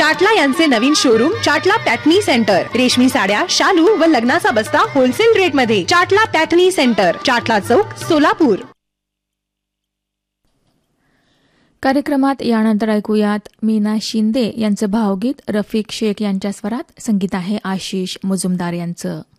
चाटला यांचे नवीन showroom चाटला पॅटनी centre. रेशमी साड्या, शालू व लग्नाचा बस्ता होलसेल रेट मध्ये. चाटला पॅटनी सेंटर, चाटला चौक, सोलापूर. कार्यक्रमात यानंतर ऐकूयात मीना शिंदे यांचं भावगीत. रफिक शेख यांच्या स्वरात. संगीत आहे आशिष मुजुमदार यांचं.